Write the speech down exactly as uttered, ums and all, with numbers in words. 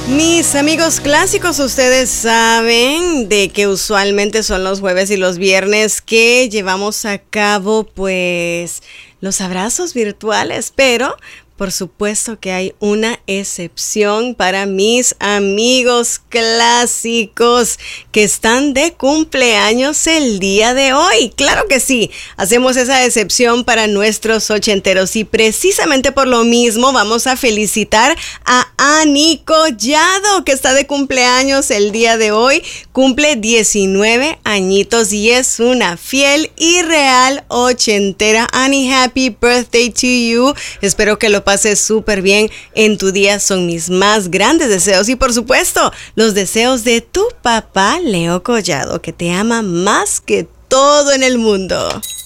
Mis amigos clásicos, ustedes saben de que usualmente son los jueves y los viernes que llevamos a cabo pues los abrazos virtuales, pero por supuesto que hay una excepción para mis amigos clásicos que están de cumpleaños el día de hoy. Claro que sí, hacemos esa excepción para nuestros ochenteros y precisamente por lo mismo vamos a felicitar a Ani Collado, que está de cumpleaños el día de hoy. Cumple diecinueve añitos y es una fiel y real ochentera. Ani, happy birthday to you. Espero que lo pases súper bien en tu día. Son mis más grandes deseos y por supuesto los deseos de tu papá Leo Collado, que te ama más que todo en el mundo.